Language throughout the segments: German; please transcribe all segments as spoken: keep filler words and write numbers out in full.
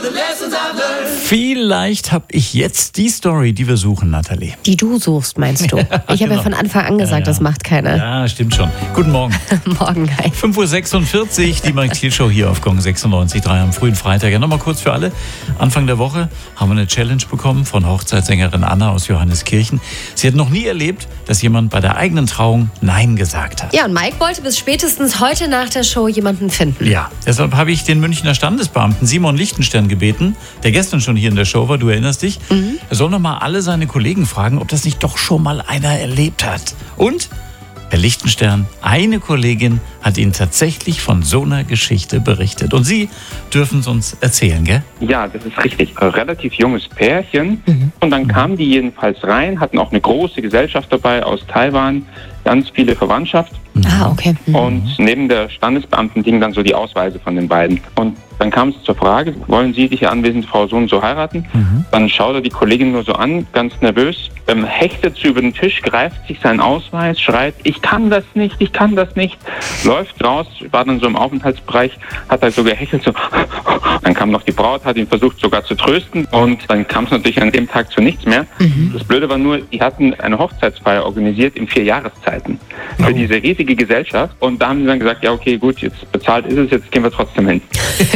Vielleicht habe ich jetzt die Story, die wir suchen, Nathalie. Die du suchst, meinst du? Ja, ich habe genau. ja von Anfang an gesagt, Ja, ja. das macht keiner. Ja, stimmt schon. Guten Morgen. Morgen, hi. fünf Uhr sechsundvierzig, die Mike Thiel Show hier auf Gong sechsundneunzig Komma drei am frühen Freitag. Ja, nochmal kurz für alle. Anfang der Woche haben wir eine Challenge bekommen von Hochzeitssängerin Anna aus Johanneskirchen. Sie hat noch nie erlebt, dass jemand bei der eigenen Trauung Nein gesagt hat. Ja, und Mike wollte bis spätestens heute nach der Show jemanden finden. Ja, deshalb habe ich den Münchner Standesbeamten Simon Lichtenstern gebeten, der gestern schon hier in der Show war, du erinnerst dich. Mhm. Er soll noch mal alle seine Kollegen fragen, ob das nicht doch schon mal einer erlebt hat. Und Herr Lichtenstern, eine Kollegin hat Ihnen tatsächlich von so einer Geschichte berichtet. Und Sie dürfen es uns erzählen, gell? Ja, das ist richtig. Ein relativ junges Pärchen. Mhm. Und dann kamen die jedenfalls rein, hatten auch eine große Gesellschaft dabei aus Taiwan, ganz viele Verwandtschaft. Ah, okay. Mhm. Und neben der Standesbeamten liegen dann so die Ausweise von den beiden. Und dann kam es zur Frage, wollen Sie die hier anwesende Frau so und so heiraten? Mhm. Dann schaut er die Kollegin nur so an, ganz nervös, ähm, hechtet sie über den Tisch, greift sich seinen Ausweis, schreit, ich kann das nicht, ich kann das nicht, läuft raus, war dann so im Aufenthaltsbereich, hat halt so gehechelt, so. Dann kam noch die Braut, hat ihn versucht sogar zu trösten und dann kam es natürlich an dem Tag zu nichts mehr. Mhm. Das Blöde war nur, die hatten eine Hochzeitsfeier organisiert in vier Jahreszeiten für oh. diese riesige Gesellschaft und da haben sie dann gesagt, ja okay, gut, jetzt bezahlt ist es, jetzt gehen wir trotzdem hin.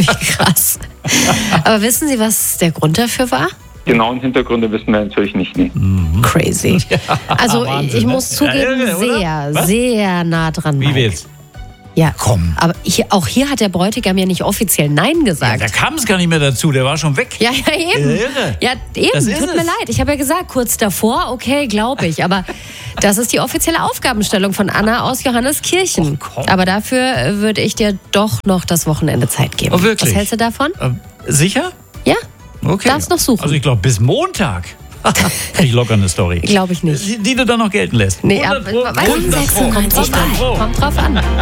Krass. Aber wissen Sie, was der Grund dafür war? Genauen Hintergründe wissen wir natürlich nicht. Nee. Mhm. Crazy. Ja, also Wahnsinn, ich muss ne? zugeben, Ja, ja, sehr, Was? sehr nah dran. Wie Mike. jetzt? Ja, Komm. Aber hier, auch hier hat der Bräutigam ja nicht offiziell Nein gesagt. Ja, da kam es gar nicht mehr dazu, der war schon weg. Ja, ja, eben. Irre. Ja, eben. Das ist Tut mir es. leid. Ich habe ja gesagt, kurz davor, okay, glaube ich. Aber das ist die offizielle Aufgabenstellung von Anna aus Johanneskirchen. Oh, komm. Aber dafür äh, würde ich dir doch noch das Wochenende Zeit geben. Oh, wirklich? Was hältst du davon? Äh, sicher? Ja? Okay. Darfst noch suchen. Also ich glaube, bis Montag krieg ich locker eine Story. Glaube ich nicht. Die, die du dann noch gelten lässt. Nee, hundert aber Pro, hundert Pro. sechsundneunzig hundert Pro. Kommt drauf an.